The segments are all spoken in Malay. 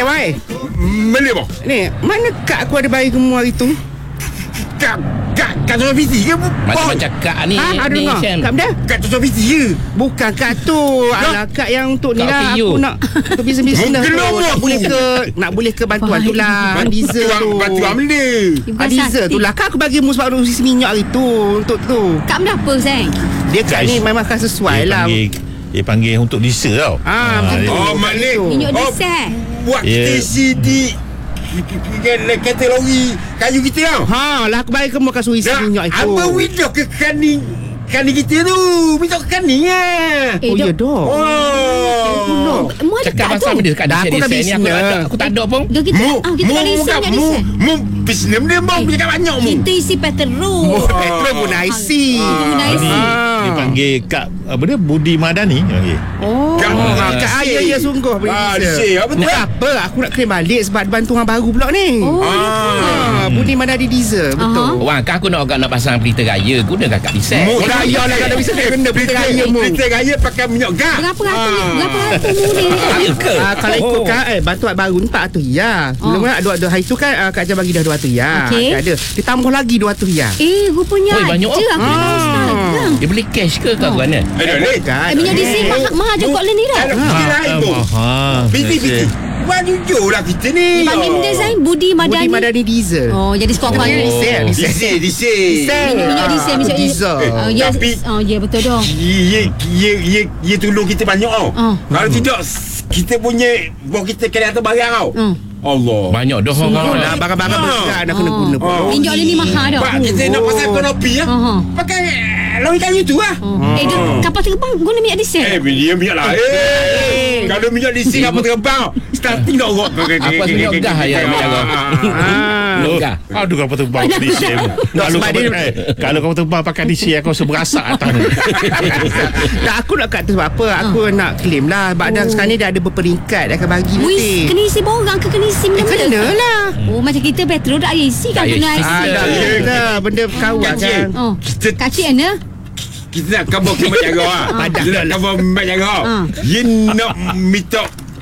wai. Mana bang? Ni, mana kak aku ada bayi gemuk hari tu? Kat Sofisi ke? Macam-macam kak ni. Ada ni dengar? Syam. Kak benda? Kat Sofisi ke? Bukan kak tu. Alah, kak yang untuk ni Kak lah. Fiyu. Aku nak tu business tu. Nak boleh ke bantuan tu lah. Diesel tu. Bantuan benda. Diesel tu lah. Kak aku bagi mu sebab isi minyak hari tu. Untuk tu. Kak benda apa, Zeng? Dia kat ni memang akan sesuai lah. Dia panggil untuk diesel tau. Macam tu. Oh, maknanya Minyak diesel. buat kita CD kereta lori kayu kita tau. Lah aku bagi kamu akan suruh isi minyak itu. Apa window ke kaning kita tu? Minta ke kaning lah. Oh ya dah. Mu ada Cakap tak pasal tu? benda kat Dah, aku diesel dah ni. Aku tak ada pun. Kita tak isi minyak diesel. Mu bisnes dia mau punya banyak mu. Kita isi petrol. Petrol pun nak isi. Guna isi. Dia panggil Kak apa dia Budi Madani panggil. Kak ya sungguh. Apa tu? Tak apa, aku nak claim balik sebab bantu orang baru pula ni. Budi Madani diesel. Betul. Wang, kan aku nak pasang pelita raya. Gunakan kat diesel. Mu Raya lah kalau bisa kena pelita raya mu. Pelita raya pakai minyak gas. Berapa ratus mu ni? Ya ke? Kalau ikutkan bantuan baru ni 400 riyal. Mula-mula hari tu kan Kak Jan bagi dah 200 riyal. Okey. Ada. Dia tambah lagi 200 riyal. Rupanya Oi, banyak. je aku tahu sekarang. Dia beli cash ke kat mana? Minyak diesel mahal je kot ni dah. Kalau kita lain tu. Biti. Buat jujur lah kita ni. Panggil benda Zain Budi Budi Madani. Madani diesel. Oh, jadi sport panggil Diesel. minyak diesel minyak diesel. Ya, Tapi- ya betul dah. Ia tolong kita banyak tau. Kalau tidak kita punya bawa kita kena atas barang tau. Allah. Banyak dah orang. Lah barang-barang besar dah kena guna pun. Minyak ni mahal dah. Pak kita nak pasal konopi ya. Pakai lori kayu tu lah. Dia kapal terbang guna minyak diesel. Dia minyak lah. Kalau minyak diesel kapal terbang starting dah rock. Apa minyak gas ya minyak gas. Minyak gas. Aduh kapal terbang diesel. Kalau kapal terbang pakai diesel aku rasa berasak atas ni. Tak, aku nak kat tu sebab apa? Aku nak claim lah. Sebab dah sekarang ni dah ada berperingkat. Dia akan bagi nanti. Wis, kena isi borang ke kena isi benda-benda? Kena lah. Oh, macam kita petrol tak payah isi kan Tak guna payah isi. isi. Dah kena. Benda kawan kan. Kacik mana? Kita nak cover kemat jaga lah. Kita nak cover kemat jaga. Dia nak minta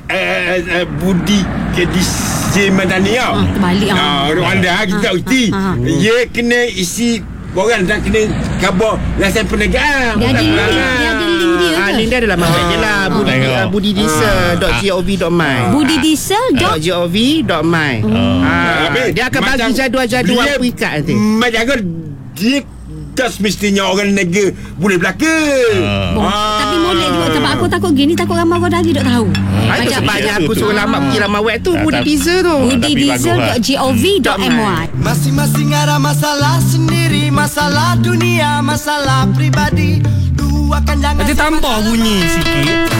Budi ke DC Madani tau. Terbalik Rwanda kita tak erti. Dia kena isi borang dan kena cover lesen perniagaan. Dia ada link dia ke? Link dia adalah mana je lah. budidiesel.gov.my budidiesel.gov.my. Dia akan bagi jadual-jadual perikat nanti. Mat jaga dia tak semestinya orang negara boleh belaka. Tapi molek juga sebab aku takut gini, takut ramai orang lagi tak tahu. Itu sebabnya aku suruh lama pergi lama web tu Budi Diesel tu. budidiesel.gov.my. Masing-masing ada masalah sendiri, masalah dunia, masalah pribadi. Dua kan jangan Nanti tambah bunyi sikit.